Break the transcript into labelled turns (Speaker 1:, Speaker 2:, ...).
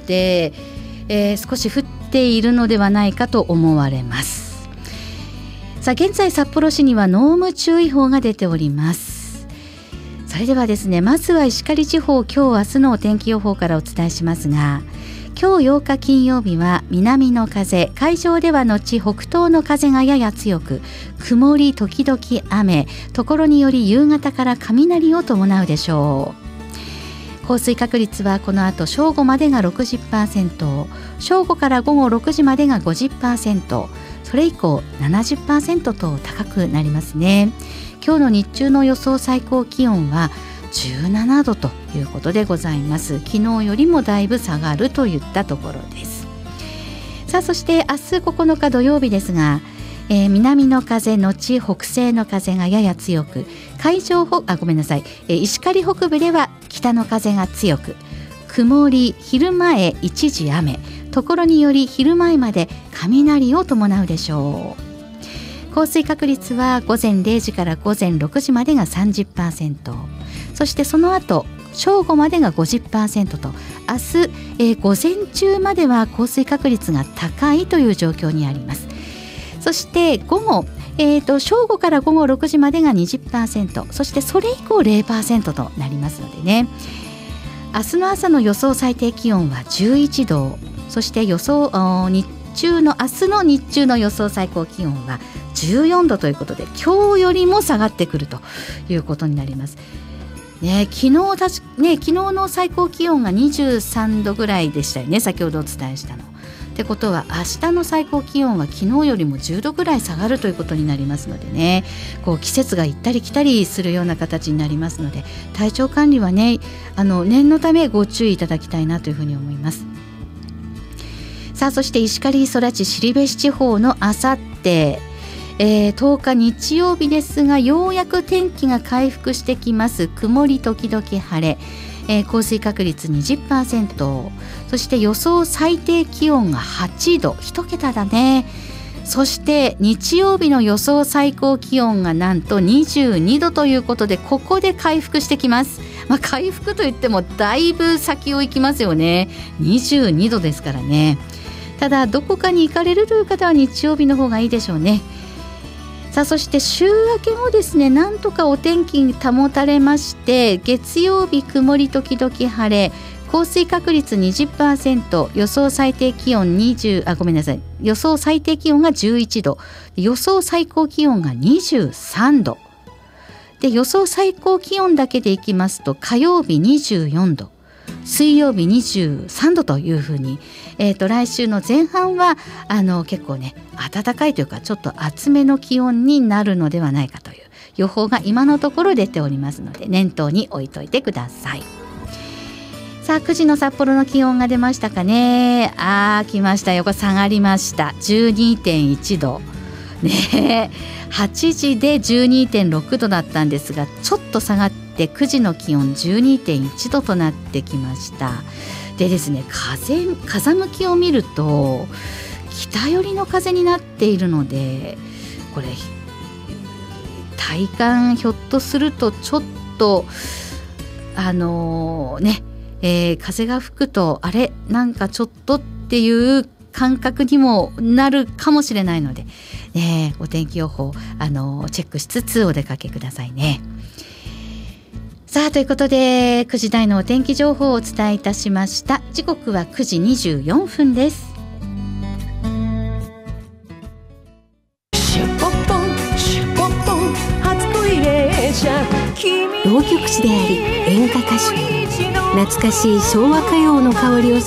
Speaker 1: で、少し降っているのではないかと思われます。さあ現在札幌市には濃霧注意報が出ております。それではですね、まずは石狩地方今日明日のお天気予報からお伝えしますが、今日8日金曜日は南の風、海上では後北東の風がやや強く、曇り時々雨、ところにより夕方から雷を伴うでしょう。降水確率はこの後正午までが 60%、 正午から午後6時までが 50%、 それ以降 70% と高くなりますね。今日の日中の予想最高気温は17度ということでございます。昨日よりもだいぶ下がるといったところです。さあそして明日9日土曜日ですが、南の風のち北西の風がやや強く、石狩北部では北の風が強く、曇り、昼前一時雨、ところにより昼前まで雷を伴うでしょう。降水確率は午前0時から午前6時までが 30%、 そしてその後正午までが 50% と、明日、午前中までは降水確率が高いという状況にあります。そして午後、正午から午後6時までが 20%、 そしてそれ以降 0% となりますのでね。明日の朝の予想最低気温は11度、そして明日の日中の予想最高気温は14度ということで、今日よりも下がってくるということになります。昨日の最高気温が23度ぐらいでしたよね、先ほどお伝えしたの。ってことは明日の最高気温は昨日よりも10度ぐらい下がるということになりますのでね、季節が行ったり来たりするような形になりますので、体調管理はね、念のためご注意いただきたいなというふうに思います。さあそして石狩空知後地方のあさって10日日曜日ですが、ようやく天気が回復してきます。曇り時々晴れ、降水確率 20%、 そして予想最低気温が8度、1桁だね。そして日曜日の予想最高気温がなんと22度ということで、ここで回復してきます。回復といってもだいぶ先を行きますよね。22度ですからね。ただどこかに行かれるという方は日曜日の方がいいでしょうね。さあそして週明けもですね、なんとかお天気に保たれまして、月曜日曇り時々晴れ、降水確率 20%、 予想最低気温予想最低気温が11度、予想最高気温が23度で、予想最高気温だけでいきますと、火曜日24度、水曜日23度というふうに、来週の前半は結構ね暖かいというか、ちょっと厚めの気温になるのではないかという予報が今のところ出ておりますので、念頭に置いといてください。さあ9時の札幌の気温が出ましたかね。来ましたよ。これ下がりました。 12.1 度ね。8時で 12.6 度だったんですが、ちょっと下がって9時の気温 12.1 度となってきました。でですね、風向きを見ると北寄りの風になっているので、これ体感ひょっとするとちょっと風が吹くとなんかちょっとっていう感覚にもなるかもしれないので、お天気予報チェックしつつお出かけくださいね。さあということで9時台のお天気情報をお伝えいたしました。時刻は9時24分です。
Speaker 2: 浪曲師であり演歌歌手、懐かしい昭和歌謡の香りを注